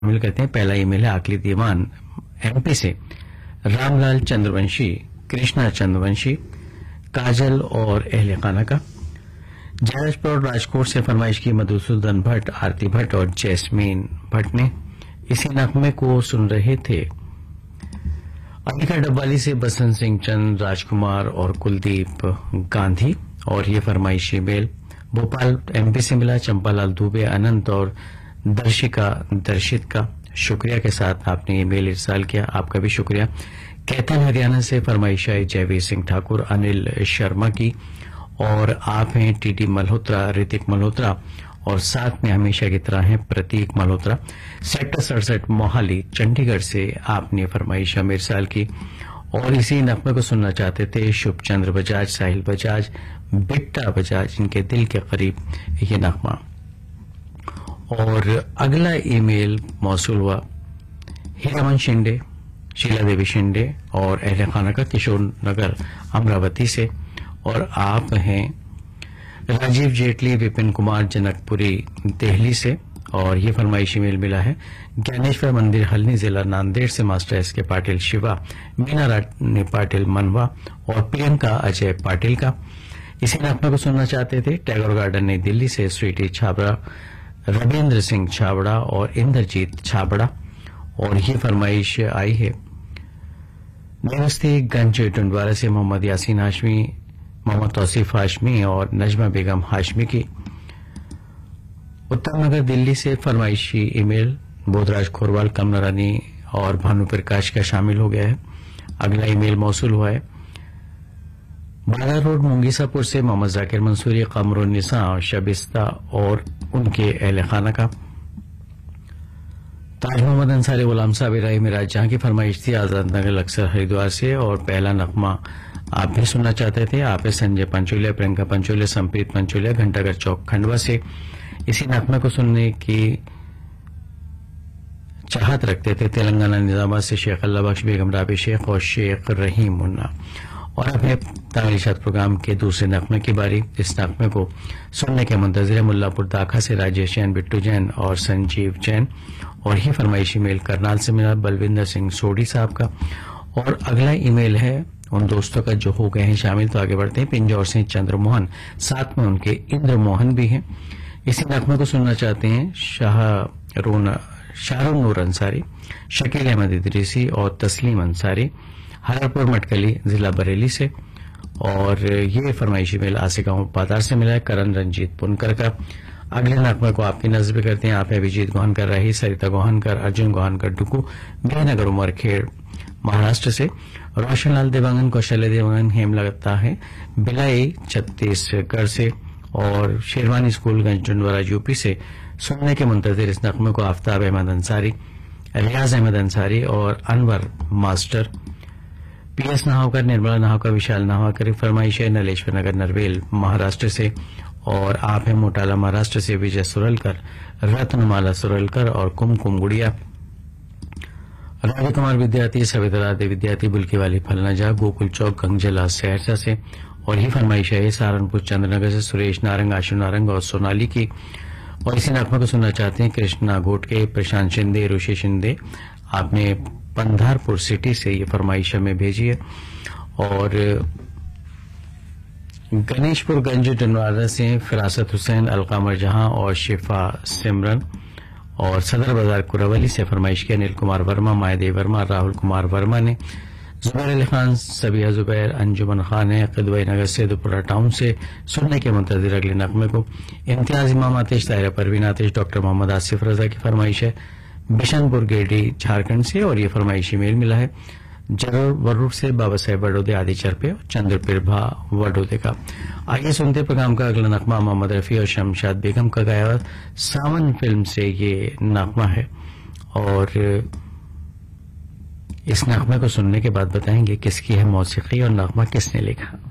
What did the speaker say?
शामिल करते हैं। पहला ईमेल है आकली दीवान एमपी से रामलाल चंद्रवंशी, कृष्णा चंद्रवंशी, काजल और अहले खाना का। जयराजपुर राजकोट से फरमाइश की मधुसूदन भट्ट, आरती भट्ट और जैस्मीन भट्ट ने। इसी नगमे को सुन रहे थे अनिका डब्बाली से बसंत सिंह चंद, राजकुमार और कुलदीप गांधी। और ये फरमाइशी मेल भोपाल एमपी से मिला चंपालाल दुबे, अनंत और दर्शित का शुक्रिया के साथ आपने ये मेल इरसाल किया, आपका भी शुक्रिया। कैथल हरियाणा से फरमाइश आई जयवीर सिंह ठाकुर, अनिल शर्मा की। और आप हैं टीटी मल्होत्रा, ऋतिक मल्होत्रा और साथ में हमेशा की तरह हैं प्रतीक मल्होत्रा। सेक्टर 67 मोहाली चंडीगढ़ से आपने फरमाइश हमें इरसाल की और इसी नगमे को सुनना चाहते थे शुभ चंद्र बजाज, साहिल बजाज, बिट्टा बजाज, इनके दिल के करीब ये नगमा। और अगला ईमेल मौसूल हुआ हीरामन शिंदे, शीला देवी शिंदे और अहले खाना का किशोर नगर अमरावती से। और आप हैं राजीव जेटली, विपिन कुमार जनकपुरी दिल्ली से। और ये फरमाइशी मेल मिला है ज्ञानेश्वर मंदिर हल्नी जिला नांदेड़ से मास्टर एस के पाटिल शिवा, मीना रानी पाटिल मनवा और प्रियंका अजय पाटिल का। इसी नगमे को सुनना चाहते थे टैगोर गार्डन नई दिल्ली से स्वीटी छाबड़ा, रविन्द्र सिंह छाबड़ा और इंद्रजीत छाबड़ा। और ये फरमाइश आई है नमस्ते गंज टुंडवारा से मोहम्मद यासीन हाशमी, मोहम्मद तौसीफ हाशमी और नजमा बेगम हाशमी की। उत्तम नगर दिल्ली से फरमाइशी ईमेल बोधराज खोरवाल, कमला रानी और भानु प्रकाश का शामिल हो गया है। अगला ईमेल मौसूल हुआ है बाला रोड मुंगीसापुर से मोहम्मद जाकिर मंसूरी, कमरुन्निसा और शबिस्ता और उनके अहले खाना का। ताज मोहम्मद अंसारी, गुलाम साहब इब्राहिम मिराज जहां की फरमाइश थी आजाद नगर लक्सर हरिद्वार से। और पहला नगमा आप भी सुनना चाहते थे, आप संजय पंचोलिया, प्रियंका पंचोलिया, संप्रीत पंचोलिया, घंटाघर चौक खंडवा से। इसी नगमे को सुनने की चाहत रखते थे तेलंगाना निजामाबाद से शेख अल्लाह बख्श, बेगम राबी शेख और शेख रहीम मुन्ना। और अपने तालीशात प्रोग्राम के दूसरे नगमे की बारी। इस नगमे को सुनने के मुंतजिर मुल्लापुर दाखा से राजेश जैन, बिट्टू जैन और संजीव जैन। और ये फरमाइशी मेल करनाल से मिला बलविंदर सिंह सोडी साहब का। और अगला ईमेल है उन दोस्तों का जो हो गए हैं शामिल, तो आगे बढ़ते हैं। पिंजौर से चंद्रमोहन, साथ में उनके इंद्र मोहन भी हैं। इसी नगमे को सुनना चाहते हैं शाहरुन नूर अंसारी, शकील अहमद इदरीसी और तस्लीम अंसारी, हरपुर मटकली जिला बरेली से। और ये फरमाइशी मेल आसिगांव बाजार से मिला है करण रंजीत पुनकर का। अगले नगमे को आपकी नजर पे करते हैं, आप अभिजीत गोहनकर रही, सरिता गोहनकर, अर्जुन गोहनकर डुकू, मेहनगर उमरखेड़ महाराष्ट्र से। रोशनलाल देवांगन, कौशल्य देवांगन हेमलता है बिलाई छत्तीसगढ़ से। और शेरवानी स्कूल गंज टुंडवारा यूपी से। सुनने के मुंतजिर इस नगमे को आफ्ताब अहमद अंसारी, रियाज अहमद अंसारी और अनवर मास्टर, पीएस नहावकर, निर्मला नहावकर, विशाल नहावकर। फरमाइश है नलेश्वर नगर नरवेल महाराष्ट्र से। और आप हैं मोटाला महाराष्ट्र से विजय सुरलकर, रत्नमाला सुरलकर और कुमकुम गुड़िया। राधे कुमार विद्यार्थी, सविता राधे विद्यार्थी, बुल्की वाली फलनाजा, गोकुल चौक गंगजला सहरसा से। और ये फरमाइश है सहारनपुर चंद्रनगर से सुरेश नारंग, आशु नारंग और सोनाली की। और इसी नगमे को सुनना चाहते हैं कृष्णा घोटके, प्रशांत शिंदे, ऋषि शिंदे। आपने पंधारपुर सिटी से ये फरमाइश हमें भेजी है। और गणेशपुर गंज डनवारा से फिरासत हुसैन, अलकामर जहां और शिफा सिमरन। और सदर बाजार कुरावली से फरमाइश की अनिल कुमार वर्मा, मायादेव वर्मा, राहुल कुमार वर्मा ने। जुबैर अली खान, सबिया जुबैर, अंजुमन खान है कदवई नगर से, दुपुरा टाउन से। सुनने के मुंतजिर अगले नगमे को इम्तियाज इमाम आतिश, ताहिरा परवीन आतिश, डॉक्टर मोहम्मद आसिफ रजा की फरमाइश है बिशनपुर गेडी झारखंड से। और ये फरमाइशी मेल मिला है जरूर वरुड़ से बाबा साहेब वडोदे आदि चरपे, चंद्र प्रभा वडोदे का। आइए सुनते प्रोग्राम का अगला नगमा मोहम्मद रफी और शमशाद बेगम का गाया हुआ सावन फिल्म से ये नगमा है। और इस नगमे को सुनने के बाद बताएंगे किसकी है मौसीकी और नगमा किसने लिखा।